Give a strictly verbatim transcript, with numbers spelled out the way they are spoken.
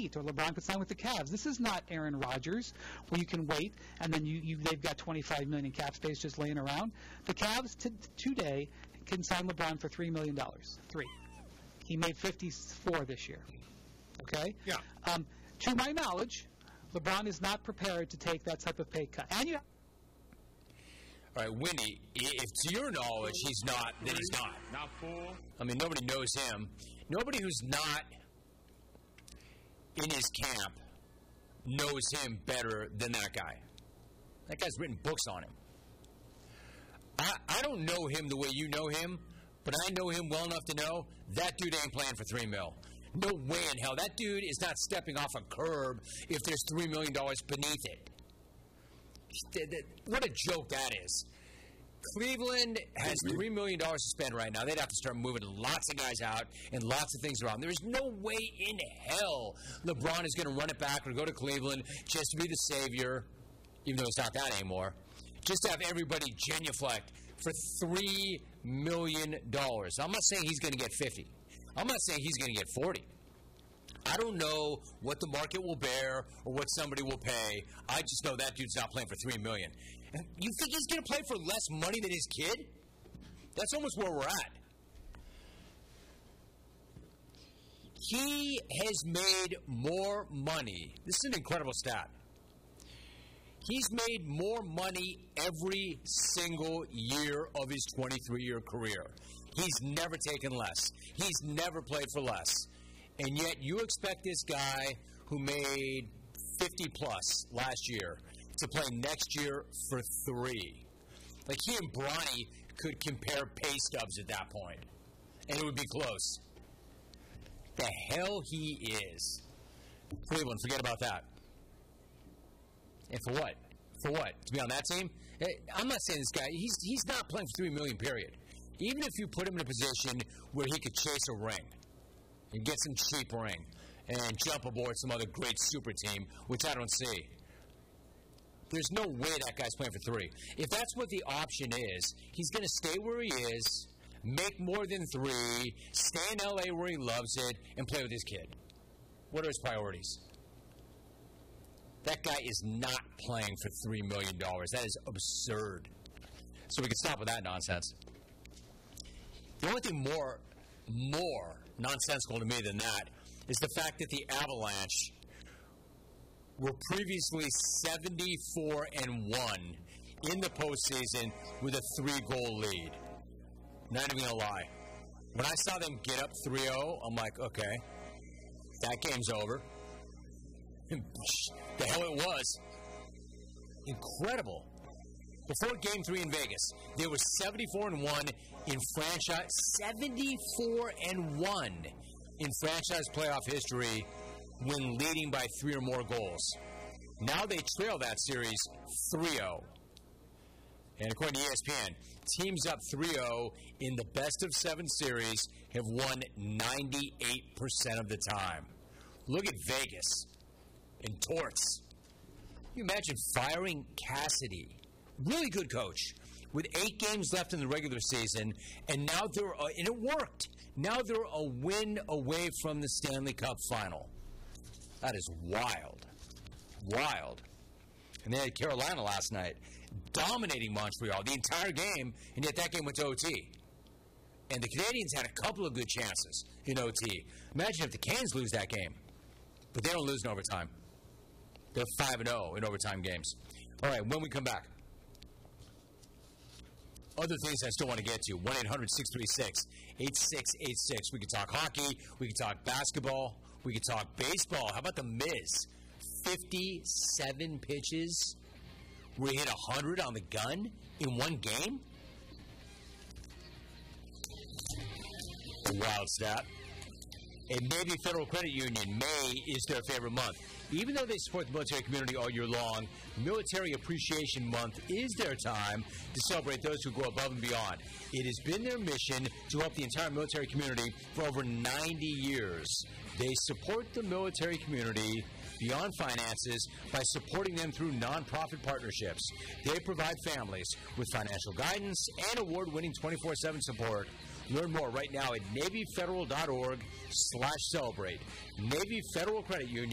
Heat, or LeBron could sign with the Cavs. This is not Aaron Rodgers, where you can wait and then you, you they've got twenty-five million dollars in cap space just laying around. The Cavs t- today can sign LeBron for three million dollars. Three. He made fifty-four this year. Okay? Yeah. Um, to my knowledge, LeBron is not prepared to take that type of pay cut. And you. All right, Winnie, if to your knowledge he's not, then he's not. Not four. I mean, nobody knows him. Nobody who's not in his camp knows him better than that guy. That guy's written books on him. I, I don't know him the way you know him, but I know him well enough to know that dude ain't playing for three mil. No way in hell. That dude is not stepping off a curb if there's three million dollars beneath it. What a joke that is. Cleveland has three million dollars to spend right now. They'd have to start moving lots of guys out and lots of things around. There is no way in hell LeBron is going to run it back or go to Cleveland just to be the savior, even though it's not that anymore, just to have everybody genuflect for three million dollars. I'm not saying he's going to get fifty. I'm not saying he's going to get forty. I don't know what the market will bear or what somebody will pay. I just know that dude's not playing for three million dollars. You think he's going to play for less money than his kid? That's almost where we're at. He has made more money. This is an incredible stat. He's made more money every single year of his twenty-three-year career. He's never taken less. He's never played for less. And yet you expect this guy who made fifty plus last year to play next year for three. Like, he and Bronny could compare pay stubs at that point, and it would be close. The hell he is. Cleveland, forget about that. And for what? For what? To be on that team? I'm not saying this guy, he's he's not playing for three million dollars, period. Even if you put him in a position where he could chase a ring and get some cheap ring and jump aboard some other great super team, which I don't see. There's no way that guy's playing for three. If that's what the option is, he's going to stay where he is, make more than three, stay in L A where he loves it, and play with his kid. What are his priorities? That guy is not playing for three million dollars. That is absurd. So we can stop with that nonsense. The only thing more, more nonsensical to me than that is the fact that the Avalanche were previously seventy-four and one in the postseason with a three-goal lead. Not even gonna lie. When I saw them get up three oh, I'm like, okay, that game's over. The hell it was. Incredible. Before Game Three in Vegas, they were seventy-four and one in franchise seventy-four and one in franchise playoff history when leading by three or more goals. Now they trail that series three oh. And according to E S P N, teams up three oh in the best of seven series have won ninety-eight percent of the time. Look at Vegas and Torts. Can you imagine firing Cassidy? Really good coach, with eight games left in the regular season, and now they're, uh, and it worked. Now they're a win away from the Stanley Cup final. That is wild. Wild. And they had Carolina last night, dominating Montreal the entire game, and yet that game went to O T. And the Canadians had a couple of good chances in O T. Imagine if the Canes lose that game. But they don't lose in overtime. They're five and oh in overtime games. All right, when we come back, other things I still want to get to, one eight hundred six three six eight six eight six. We could talk hockey. We could talk basketball. We could talk baseball. How about the Miz? fifty-seven pitches where he hit one hundred on the gun in one game? A wild stat. A Navy Federal Credit Union, May is their favorite month. Even though they support the military community all year long, Military Appreciation Month is their time to celebrate those who go above and beyond. It has been their mission to help the entire military community for over ninety years. They support the military community beyond finances by supporting them through nonprofit partnerships. They provide families with financial guidance and award-winning twenty-four seven support. Learn more right now at NavyFederal.org slash celebrate. Navy Federal Credit Union.